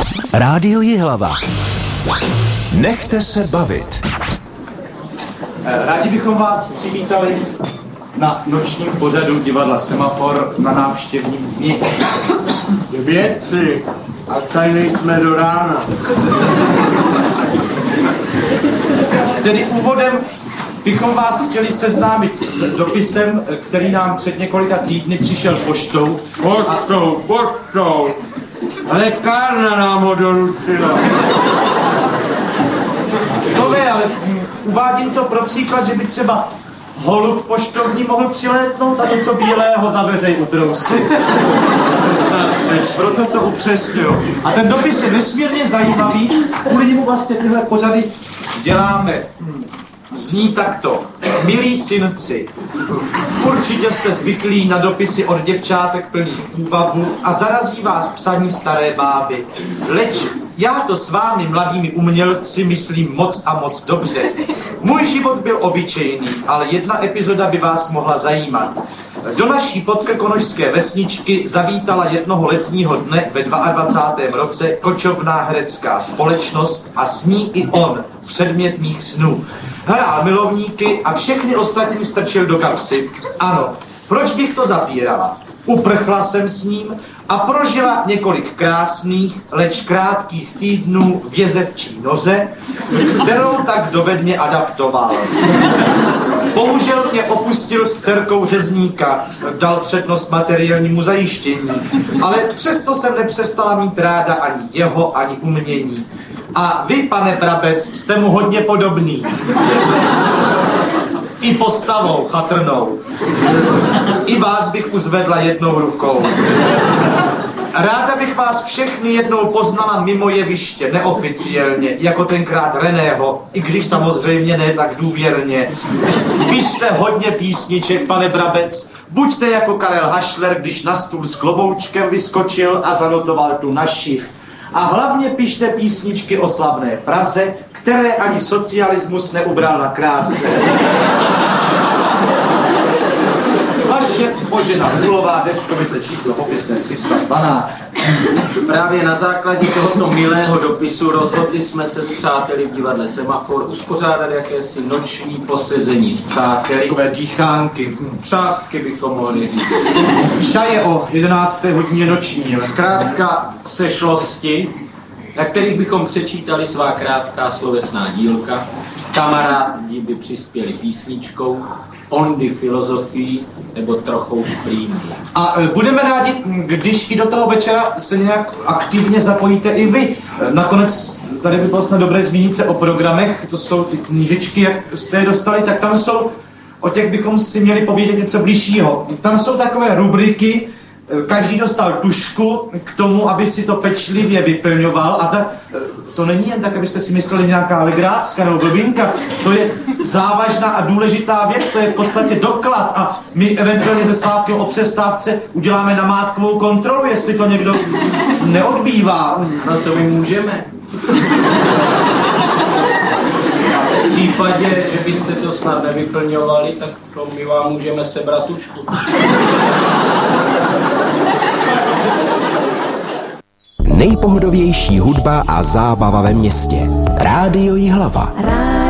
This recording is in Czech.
Rádio Jihlava. Nechte se bavit. Rádi bychom vás přivítali na nočním pořadu divadla Semafor na návštěvním dni. Věci, a tady nejsme do rána. Tedy úvodem bychom vás chtěli seznámit s dopisem, který nám před několika týdny přišel poštou. Poštou. Ale kárna nám ho doručila. No ne, ale uvádím to pro příklad, že by třeba holub poštovní mohl přilétnout a něco bílého za dveře utrousit. Proto to upřesňuju. A ten dopis je nesmírně zajímavý, kvůli němu vlastně tyhle pořady děláme. Zní takto. Milí synci, určitě jste zvyklí na dopisy od děvčátek plných úvabu a zarazí vás psaní staré báby. Leč já to s vámi mladými umělci myslím moc a moc dobře. Můj život byl obyčejný, ale jedna epizoda by vás mohla zajímat. Do naší podkrkonošské vesničky zavítala jednoho letního dne ve 22. roce kočovná herecká společnost a s ní i on, předmět mých snů. Hrál milovníky a všechny ostatní strčil do kapsy. Ano, proč bych to zapírala? Uprchla jsem s ním a prožila několik krásných, leč krátkých týdnů v jezevčí noře, kterou tak dovedně adaptoval. Bohužel mě opustil s dcerkou řezníka, dal přednost materiálnímu zajištění, ale přesto jsem nepřestala mít ráda ani jeho, ani umění. A vy, pane Brabec, jste mu hodně podobný. I postavou chatrnou. I vás bych uzvedla jednou rukou. Ráda bych vás všechny jednou poznala mimo jeviště, neoficiálně, jako tenkrát Reného, i když samozřejmě ne tak důvěrně. Pište hodně písniček, pane Brabec. Buďte jako Karel Hašler, když na stůl s kloboučkem vyskočil a zanotoval tu naši. A hlavně pište písničky o slavné Praze, které ani socialismus neubral na kráse. Vaše Božena Hulová, Deskovice, číslo popisné 312. Právě na základě tohoto milého dopisu rozhodli jsme se s přáteli v divadle Semafor uspořádat jakési noční posezení s přáteli. Takové dýchánky. Přástky bychom mohli říct. Šaje o 11. hodině noční. Zkrátka sešlosti, na kterých bychom přečítali svá krátká slovesná dílka. Kamarádi by přispěli písničkou, ondy filozofií nebo trochou šprýmí. A budeme rádi, když i do toho večera se nějak aktivně zapojíte i vy. Nakonec tady by bylo snad dobré zmínit se o programech, to jsou ty knížečky, jak jste je dostali, tak tam jsou, o těch bychom si měli povědět něco bližšího. Tam jsou takové rubriky, každý dostal tužku k tomu, aby si to pečlivě vyplňoval a to není jen tak, abyste si mysleli nějaká legrácka nebo blbinka, to je závažná a důležitá věc, to je v podstatě doklad a my eventuálně se Slávkem o přestávce uděláme namátkovou kontrolu, jestli to někdo neodbývá. No to my můžeme. V případě, že byste to snad nevyplňovali, tak to my vám můžeme sebrat tužku. Nejpohodovější hudba a zábava ve městě. Rádio Jihlava.